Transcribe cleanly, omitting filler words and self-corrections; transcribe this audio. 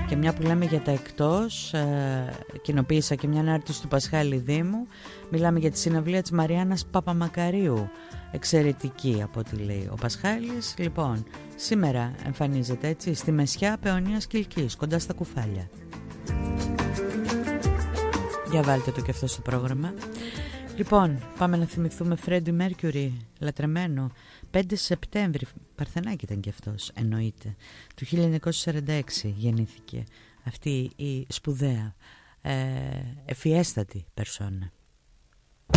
Και μια που λέμε για τα εκτός, κοινοποίησα και μια ανάρτηση του Πασχάλη Δήμου. Μιλάμε για τη συναυλία της Μαριάννας Παπαμακαρίου. Εξαιρετική από ό,τι λέει ο Πασχάλης. Λοιπόν, σήμερα εμφανίζεται έτσι στη Μεσιά Παιωνίας Κιλκής, κοντά στα Κουφάλια. Για βάλτε το και αυτό στο πρόγραμμα. Λοιπόν, πάμε να θυμηθούμε Φρέντι Μέρκιουρι, λατρεμένο. 5 Σεπτέμβρη, Παρθενάκη ήταν και αυτός, εννοείται. Του 1946 γεννήθηκε αυτή η σπουδαία, ευφιέστατη περσόνα.